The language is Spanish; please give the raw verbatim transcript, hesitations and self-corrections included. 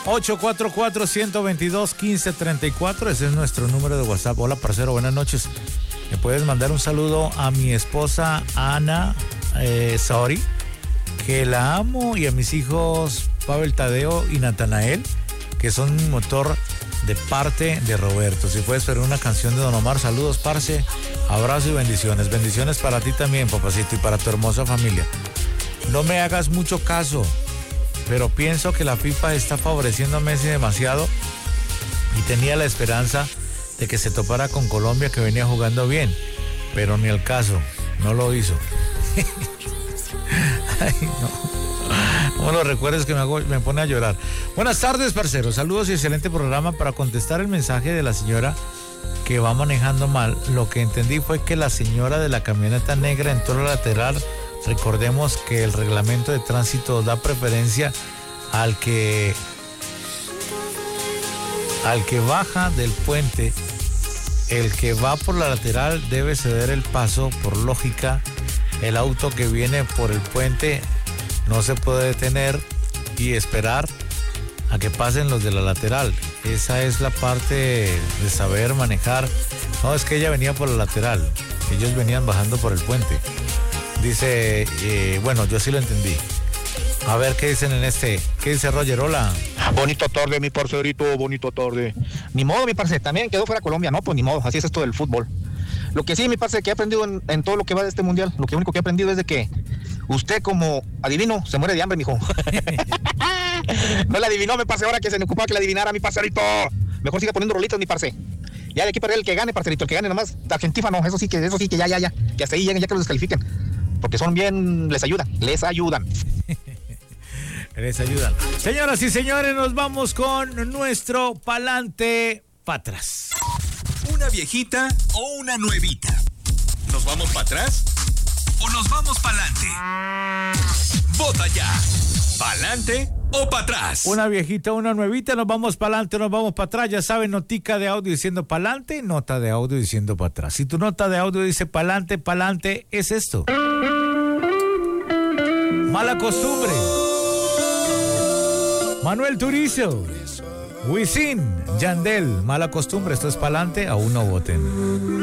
ocho cuatro cuatro, uno dos dos, uno cinco tres cuatro, ese es nuestro número de WhatsApp. Hola, parcero, buenas noches. ¿Me puedes mandar un saludo a mi esposa Ana eh, Saori, que la amo, y a mis hijos Pavel Tadeo y Natanael, que son un motor de parte de Roberto? Si puedes pedir una canción de Don Omar. Saludos, parce, abrazo y bendiciones. Bendiciones para ti también, papacito, y para tu hermosa familia. No me hagas mucho caso, pero pienso que la FIFA está favoreciendo a Messi demasiado y tenía la esperanza de que se topara con Colombia, que venía jugando bien, pero ni el caso, no lo hizo. Ay, no. Bueno, recuerdes que me, hago, me pone a llorar. Buenas tardes, parceros. Saludos y excelente programa. Para contestar el mensaje de la señora que va manejando mal, lo que entendí fue que la señora de la camioneta negra entró a la lateral. Recordemos que el reglamento de tránsito da preferencia al que al que baja del puente. El que va por la lateral debe ceder el paso. Por lógica, el auto que viene por el puente no se puede detener y esperar a que pasen los de la lateral. Esa es la parte de saber manejar. No, es que ella venía por la lateral, ellos venían bajando por el puente. Dice, eh, bueno, yo sí lo entendí. A ver qué dicen en este. ¿Qué dice Roger? Hola. Bonito tarde, mi parcerito, bonito tarde. Ni modo, mi parce, también quedó fuera Colombia, no, pues ni modo, así es esto del fútbol. Lo que sí, mi parce, que he aprendido en, en todo lo que va de este mundial, lo que único que he aprendido es de que usted, como adivino, se muere de hambre, mijo. No la adivinó, mi parce, ahora que se me ocupaba que la adivinara, mi parcerito. Mejor siga poniendo rolitos, mi parce. Ya de aquí para el que gane, parcerito, el que gane nomás, Argentina no, eso sí que, eso sí que ya, ya, ya, que hasta ahí lleguen, ya que los descalifiquen. Porque son bien, les ayudan, les ayudan. Les ayudan. Señoras y señores, nos vamos con nuestro pa'lante pa' atrás. ¿Una viejita o una nuevita? ¿Nos vamos para atrás o nos vamos para adelante? Vota ya. ¿Pa'lante o para atrás? Una viejita, una nuevita, nos vamos para adelante, nos vamos para atrás. Ya saben, notica de audio diciendo para adelante, nota de audio diciendo para atrás. Si tu nota de audio dice para adelante, para adelante, es esto. Mala costumbre. Manuel Turizo, Wisin, Yandel, mala costumbre. Esto es para adelante, aún no voten.